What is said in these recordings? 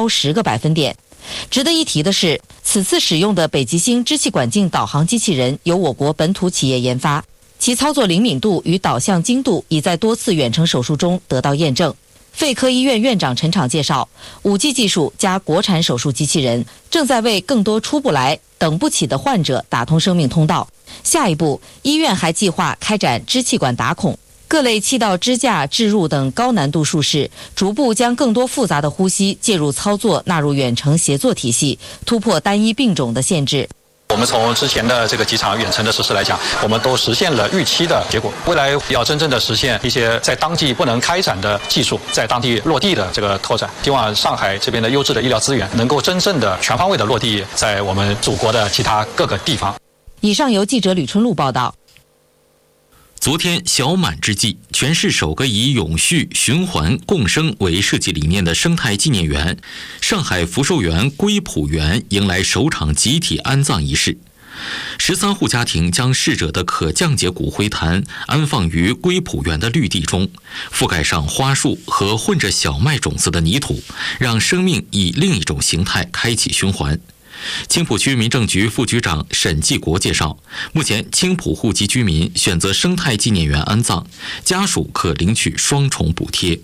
10个百分点。值得一提的是，此次使用的北极星支气管镜导航机器人由我国本土企业研发，其操作灵敏度与导向精度已在多次远程手术中得到验证。肺科医院院长陈畅介绍，5G 技术加国产手术机器人正在为更多出不来、等不起的患者打通生命通道。下一步，医院还计划开展支气管打孔、各类气道支架置入等高难度术式，逐步将更多复杂的呼吸介入操作纳入远程协作体系，突破单一病种的限制。 我们从之前的这个几场远程的实施来讲，我们都实现了预期的结果。未来要真正的实现一些在当地不能开展的技术，在当地落地的这个拓展，希望上海这边的优质的医疗资源能够真正的全方位的落地在我们祖国的其他各个地方。 以上由记者吕春露报道。 昨天小满之际，全市首个以永续、循环、共生为设计理念的生态纪念园——上海福寿园归浦园迎来首场集体安葬仪式。13户家庭将逝者的可降解骨灰坛安放于归浦园的绿地中，覆盖上花树和混着小麦种子的泥土，让生命以另一种形态开启循环。青浦区民政局副局长沈继国介绍，目前青浦户籍居民选择生态纪念园安葬，家属可领取双重补贴。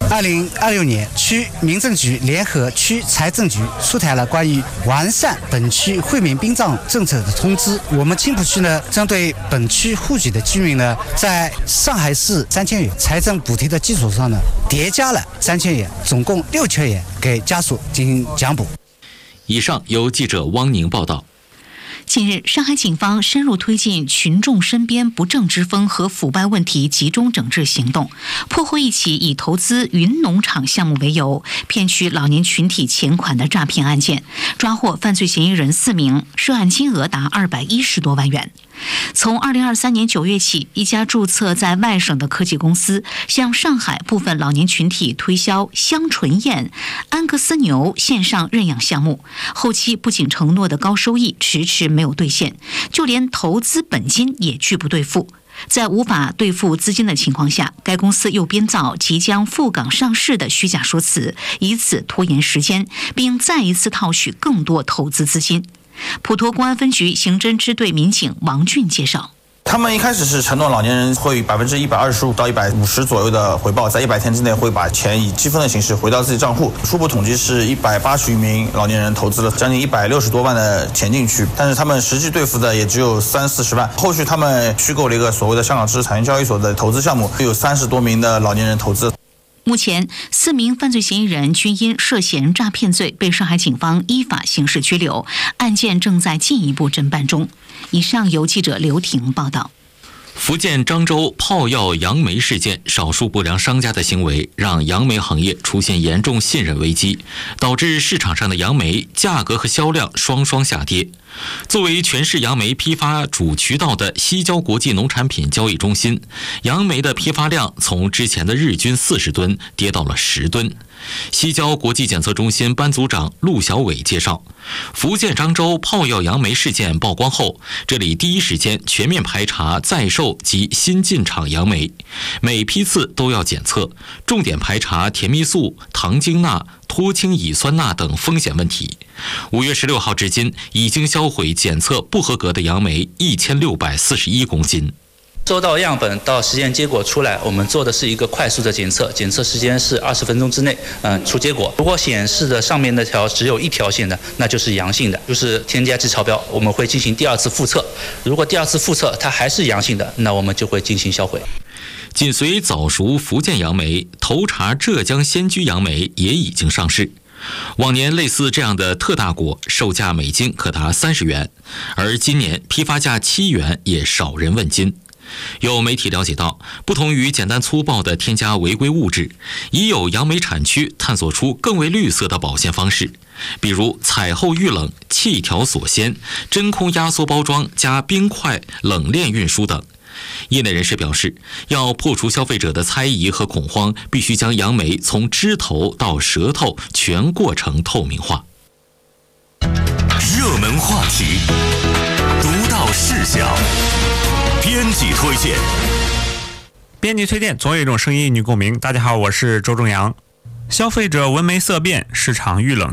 2026年，区民政局联合区财政局出台了关于完善本区惠民殡葬政策的通知。我们青浦区呢，针对本区户籍的居民呢，在上海市3000元财政补贴的基础上呢，叠加了3000元，总共6000元给家属进行奖补。 以上由记者汪宁报道。 近日，上海警方深入推进群众身边不正之风和腐败问题集中整治行动，破获一起以投资云农场项目为由骗取老年群体钱款的诈骗案件，抓获犯罪嫌疑人4名，涉案金额达210多万元。从2023年9月起，一家注册在外省的科技公司向上海部分老年群体推销香醇燕、安格斯牛线上认养项目，后期不仅承诺的高收益迟迟没有兑现，就连投资本金也拒不兑付。在无法兑付资金的情况下，该公司又编造即将赴港上市的虚假说辞，以此拖延时间，并再一次套取更多投资资金。普陀公安分局刑侦支队民警王俊介绍， 他们一开始是承诺老年人会125%到150%左右的回报，在100天之内会把钱以积分的形式回到自己账户。初步统计是180余名老年人投资了将近160多万的钱进去，但是他们实际兑付的也只有30-40万。后续他们虚构了一个所谓的香港知识产权交易所的投资项目，有30多名的老年人投资。 目前4名犯罪嫌疑人均因涉嫌诈骗罪被上海警方依法刑事拘留，案件正在进一步侦办中。以上由记者刘婷报道。 福建漳州泡药杨梅事件，少数不良商家的行为让杨梅行业出现严重信任危机，导致市场上的杨梅价格和销量双双下跌。作为全市杨梅批发主渠道的西郊国际农产品交易中心，杨梅的批发量从之前的日均40吨跌到了10吨。西郊国际检测中心班组长陆小伟介绍，福建漳州泡药杨梅事件曝光后，这里第一时间全面排查在售及新进场杨梅，每批次都要检测，重点排查甜蜜素、糖精钠、脱氢乙酸钠等风险问题。5月16号至今，已经销毁检测不合格的杨梅1641公斤。 收到样本到实验结果出来，我们做的是一个快速的检测，检测时间是20分钟之内，出结果。如果显示的上面那条只有一条线的，那就是阳性的，就是添加剂超标，我们会进行第2次复测。如果第2次复测它还是阳性的，那我们就会进行销毁。 紧随早熟福建杨梅，头茬浙江仙居杨梅也已经上市。往年类似这样的特大果售价每斤可达30元，而今年批发价7元也少人问津。有媒体了解到，不同于简单粗暴的添加违规物质，已有杨梅产区探索出更为绿色的保鲜方式，比如采后预冷、气条锁鲜、真空压缩包装加冰块冷链运输等。业内人士表示，要破除消费者的猜疑和恐慌，必须将杨梅从枝头到舌头全过程透明化。 热门话题，独到视角，编辑推荐。 编辑推荐，总有一种声音与你共鸣。大家好，我是周正阳。消费者闻梅色变，市场遇冷